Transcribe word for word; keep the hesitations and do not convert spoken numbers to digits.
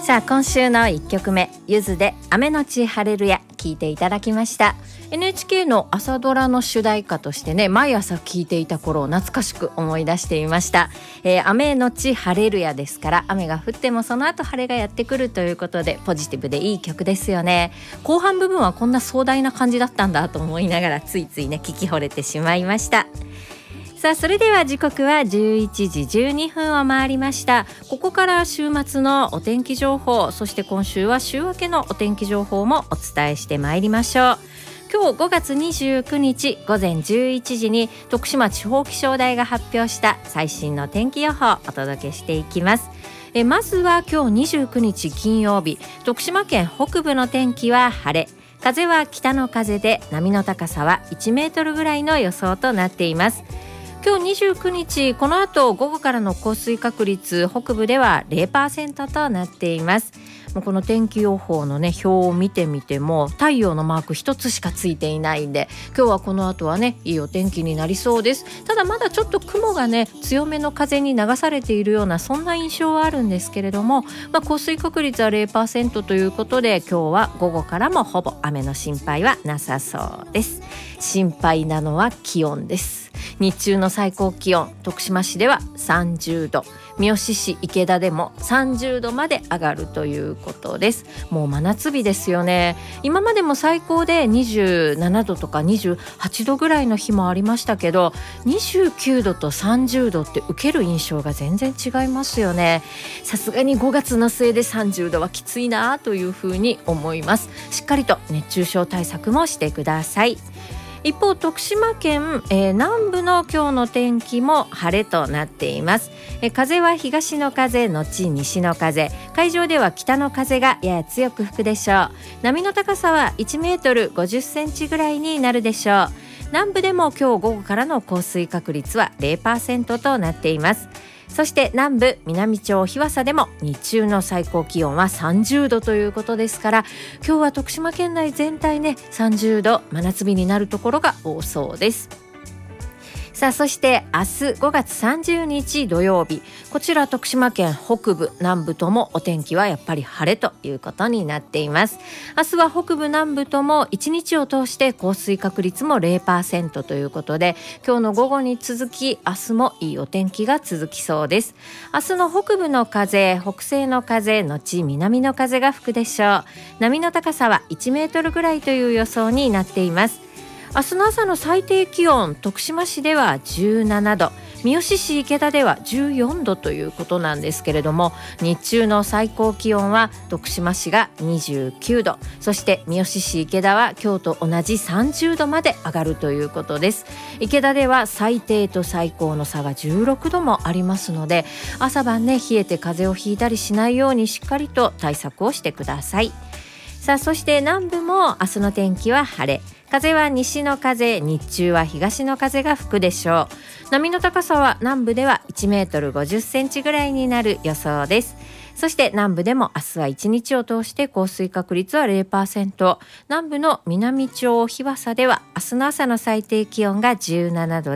さあ今週のいっきょくめ、ゆずで雨のち晴れるや聞いていただきました。 エヌエイチケー の朝ドラの主題歌としてね、毎朝聞いていた頃を懐かしく思い出していました、えー、雨のち晴れるやですから、雨が降ってもその後晴れがやってくるということで、ポジティブでいい曲ですよね。後半部分はこんな壮大な感じだったんだと思いながら、ついついね聞き惚れてしまいました。さあそれでは時刻はじゅういちじじゅうにふんを回りました。ここから週末のお天気情報、そして今週は週明けのお天気情報もお伝えしてまいりましょう。今日ごがつにじゅうくにちごぜんじゅういちじに徳島地方気象台が発表した最新の天気予報をお届けしていきます。えまずは今日にじゅうくにち金曜日、徳島県北部の天気は晴れ、風は北の風で波の高さはいちメートルぐらいの予想となっています。今日にじゅうくにち、この後午後からの降水確率、北部では ゼロパーセント となっています。もうこの天気予報のね表を見てみても、太陽のマーク一つしかついていないんで、今日はこの後はねいいお天気になりそうです。ただまだちょっと雲がね強めの風に流されているような、そんな印象はあるんですけれども、まあ、降水確率は ゼロパーセント ということで、今日は午後からもほぼ雨の心配はなさそうです。心配なのは気温です。日中の最高気温、徳島市ではさんじゅうど、三好市池田でもさんじゅうどまで上がるということです。もう真夏日ですよね。今までも最高でにじゅうななどとかにじゅうはちどぐらいの日もありましたけど、にじゅうきゅうどとさんじゅうどって受ける印象が全然違いますよね。さすがにごがつの末でさんじゅうどはきついなというふうに思います。しっかりと熱中症対策もしてください。一方徳島県、えー、南部の今日の天気も晴れとなっています。えー、風は東の風のち西の風、海上では北の風がやや強く吹くでしょう。波の高さはいちメートルごじゅっセンチぐらいになるでしょう。南部でも今日午後からの降水確率は ゼロパーセント となっています。そして南部南町日和佐でも日中の最高気温はさんじゅうどということですから、今日は徳島県内全体ねさんじゅうど真夏日になるところが多そうです。さあそして明日ごがつさんじゅうにち土曜日、こちら徳島県北部南部ともお天気はやっぱり晴れということになっています。明日は北部南部ともいちにちを通して降水確率も ゼロパーセント ということで、今日の午後に続き明日もいいお天気が続きそうです。明日の北部の風、北西の風のち南の風が吹くでしょう。波の高さはいちメートルぐらいという予想になっています。明日の朝の最低気温、徳島市ではじゅうななど、三好市池田ではじゅうよんどということなんですけれども、日中の最高気温は徳島市がにじゅうきゅうど、そして三好市池田は今日と同じさんじゅうどまで上がるということです。池田では最低と最高の差がじゅうろくどもありますので、朝晩ね冷えて風邪をひいたりしないようにしっかりと対策をしてください。さあそして南部も明日の天気は晴れ、風は西の風、日中は東の風が吹くでしょう。波の高さは南部ではいちメートルごじゅっセンチぐらいになる予想です。そして南部でも明日はいちにちを通して降水確率は ゼロパーセント、南部の南町日和佐では明日の朝の最低気温がじゅうななど